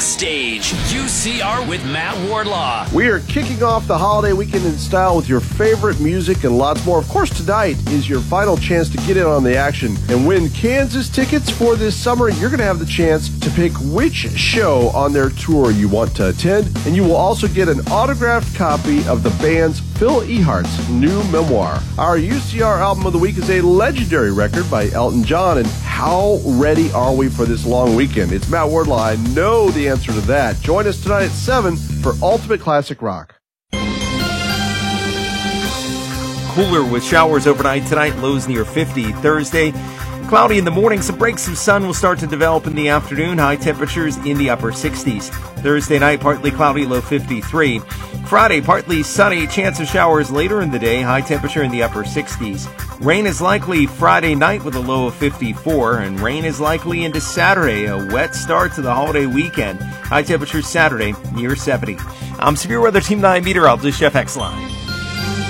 Backstage, UCR with Matt Wardlaw. We are kicking off the holiday weekend in style with your favorite music and lots more. Of course, tonight is your final chance to get in on the action and win Kansas tickets for this summer. You're going to have the chance to pick which show on their tour you want to attend, and you will also get an autographed copy of the band's Phil Ehart's new memoir. Our UCR album of the week is a legendary record by Elton John, and how ready are we for this long weekend? It's Matt Wardlaw. I know the answer to that. Join us tonight at 7 for Ultimate Classic Rock. Cooler with showers overnight tonight, lows near 50. Thursday, cloudy in the morning. Some breaks of sun will start to develop in the afternoon. High temperatures in the upper 60s. Thursday night, partly cloudy, low 53. Friday, partly sunny. Chance of showers later in the day. High temperature in the upper 60s. Rain is likely Friday night with a low of 54. And rain is likely into Saturday. A wet start to the holiday weekend. High temperature Saturday near 70. I'm Severe Weather Team 9 meteorologist Jeff Exline.